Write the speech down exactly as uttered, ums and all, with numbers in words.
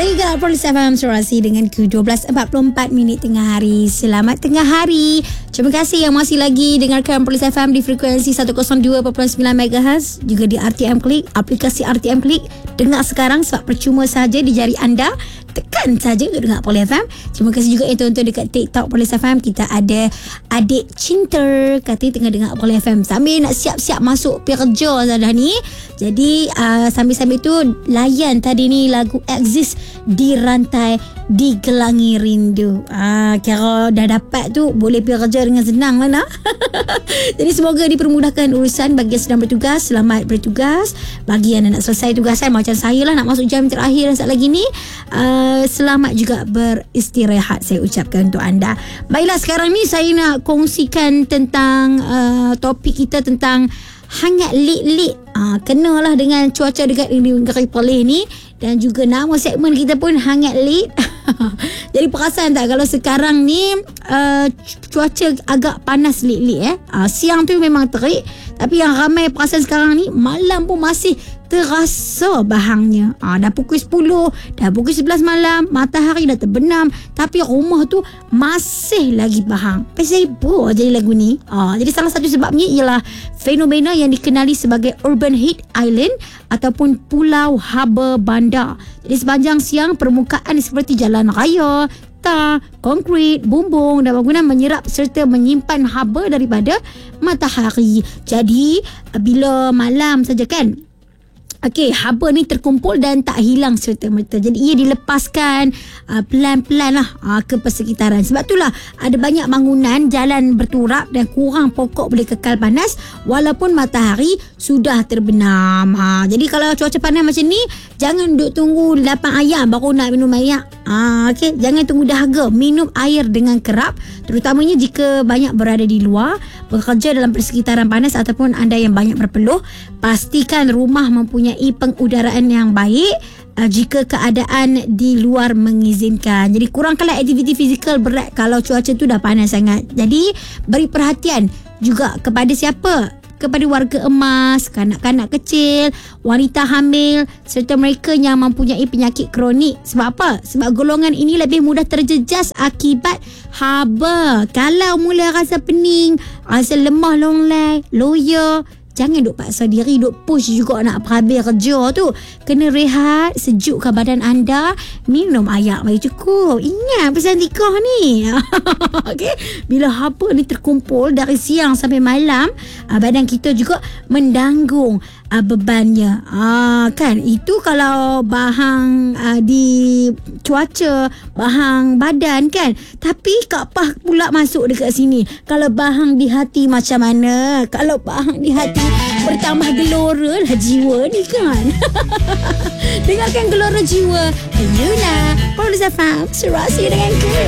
Pagi Gelap Polis F M Surasi dengan Q dua belas empat puluh empat minit tengah hari. Selamat tengah hari. Terima kasih yang masih lagi dengarkan Polis F M di frekuensi seratus dua perpuluhan sembilan megahertz, juga di R T M Click, aplikasi R T M Click. Dengar sekarang sebab percuma saja di jari anda. Tekan saja untuk dengar Polis F M. Terima kasih juga yang tonton dekat TikTok Polis F M. Kita ada adik cinta katanya tengah dengar Polis F M sambil nak siap-siap masuk kerja dah ni. Jadi uh, sambil-sambil tu layan tadi ni lagu Exist di rantai digelangi rindu. Ah, kira dah dapat tu boleh pergi kerja dengan senang lah nak. Jadi semoga dipermudahkan urusan bagi yang sedang bertugas. Selamat bertugas. Bagi yang nak selesai tugasan macam saya lah nak masuk jam terakhir saat lagi ni, uh, selamat juga beristirahat saya ucapkan untuk anda. Baiklah, sekarang ni saya nak kongsikan tentang uh, topik kita tentang hangat lit-lit. Ah, kenalah dengan cuaca dekat negeri Perlis ni. Dan juga nama segmen kita pun hangat lit. Jadi perasan tak kalau sekarang ni uh, cuaca agak panas lit-lit eh. Uh, siang tu memang terik, tapi yang ramai perasan sekarang ni malam pun masih terasa bahangnya. Ah, dah pukul sepuluh, dah pukul sebelas malam, matahari dah terbenam, tapi rumah tu masih lagi bahang. Pesebo jadi lagu ni. Ah, jadi salah satu sebabnya ialah fenomena yang dikenali sebagai Urban Heat Island ataupun Pulau Haba Bandar. Jadi sepanjang siang permukaan seperti jalan raya, tar, konkrit, bumbung dan bangunan menyerap serta menyimpan haba daripada matahari. Jadi bila malam saja kan, okey, haba ni terkumpul dan tak hilang serta-merta. Jadi ia dilepaskan uh, pelan-pelan lah uh, ke persekitaran. Sebab itulah ada banyak bangunan, jalan berturap dan kurang pokok boleh kekal panas walaupun matahari sudah terbenam. Ha, jadi kalau cuaca panas macam ni, jangan duduk tunggu lapang ayam baru nak minum air. Ha, okay? Jangan tunggu dahaga. Minum air dengan kerap, terutamanya jika banyak berada di luar, bekerja dalam persekitaran panas ataupun anda yang banyak berpeluh. Pastikan rumah mempunyai pengudaraan yang baik uh, jika keadaan di luar mengizinkan. Jadi kurangkanlah aktiviti fizikal berat kalau cuaca tu dah panas sangat. Jadi beri perhatian juga kepada siapa? Kepada warga emas, kanak-kanak kecil, wanita hamil serta mereka yang mempunyai penyakit kronik. Sebab apa? Sebab golongan ini lebih mudah terjejas akibat haba. Kalau mula rasa pening, rasa lemah longlai, loya, jangan duk paksa diri, duk push juga nak habis kerja tu. Kena rehat, sejukkan badan anda, minum air bagi cukup. Ingat pesan tikah ni. Okay? Bila haba ni terkumpul dari siang sampai malam, badan kita juga mendanggung uh, bebannya. Uh, kan? Itu kalau bahang uh, di cuaca, bahang badan kan. Tapi Kak Pah pula masuk dekat sini. Kalau bahang di hati macam mana? Kalau bahang di hati bertambah gelora lah jiwa ni kan. Dengarkan gelora jiwa Yuna Polis F M Surasi dengan Ku.